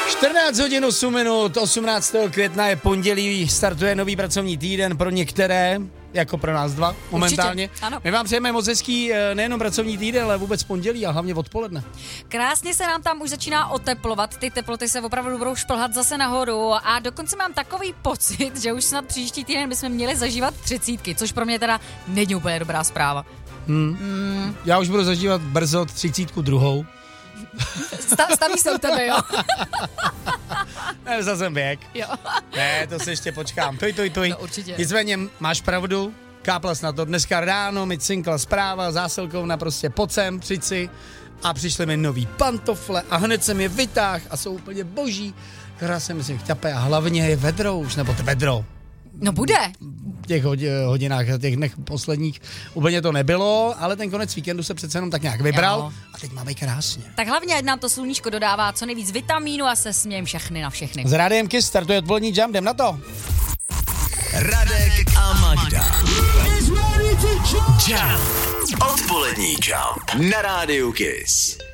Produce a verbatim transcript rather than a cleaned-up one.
čtrnáct hodin osm minut, osmnáctého května je pondělí, startuje nový pracovní týden pro některé, jako pro nás dva momentálně. Určitě, ano. My vám přejeme moc hezký nejenom pracovní týden, ale vůbec pondělí a hlavně odpoledne. Krásně se nám tam už začíná oteplovat, ty teploty se opravdu budou šplhat zase nahoru a dokonce mám takový pocit, že už snad příští týden bychom měli zažívat třicítky, což pro mě teda není úplně dobrá zpráva. Hmm. Hmm. Já už budu zažívat brzo třicítku druhou. Sta- staví se u tebe, jo? Ne, za jsem věk. Jo. Ne, to se ještě počkám. Toj, toj, toj. No, určitě. Nicméně máš pravdu, káplas na to. Dneska ráno mi cinkla zpráva, zásilkovna prostě pod sem, přijď si a přišly mi nový pantofle a hned jsem je vytáhl a jsou úplně boží. Která jsem si chťape a hlavně je vedro už, nebo to vedro. No bude. V těch hodinách, těch dnech posledních úplně to nebylo, ale ten konec víkendu se přece jenom tak nějak vybral Jo. a teď máme krásně. Tak hlavně, ať nám to sluníčko dodává co nejvíc vitamínu a se smějem všechny na všechny. Z Rádiem Kiss startuje odpolední jump, jdem na to. Radek a Magda. Jump. Odpolední jump na Rádiu Kiss.